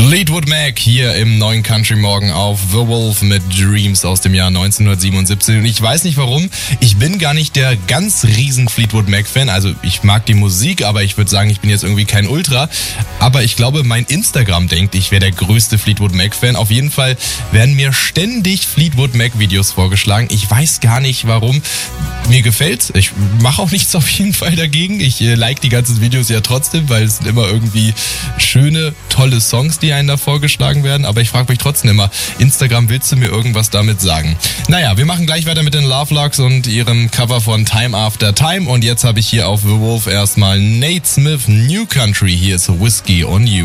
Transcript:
Fleetwood Mac hier im neuen Country Morgen auf The Wolf mit Dreams aus dem Jahr 1977. Und ich weiß nicht warum, ich bin gar nicht der ganz riesen Fleetwood Mac Fan. Also ich mag die Musik, aber ich würde sagen, ich bin jetzt irgendwie kein Ultra. Aber ich glaube, mein Instagram denkt, ich wäre der größte Fleetwood Mac Fan. Auf jeden Fall werden mir ständig Fleetwood Mac Videos vorgeschlagen. Ich weiß gar nicht warum. Mir gefällt's. Ich mache auch nichts auf jeden Fall dagegen. Ich like die ganzen Videos ja trotzdem, weil es sind immer irgendwie schöne, tolle Songs, die einen da vorgeschlagen werden. Aber ich frage mich trotzdem immer, Instagram, willst du mir irgendwas damit sagen? Naja, wir machen gleich weiter mit den Lovelockz und ihrem Cover von Time After Time. Und jetzt habe ich hier auf The Wolf erstmal Nate Smith, New Country. Hier ist Whiskey on You.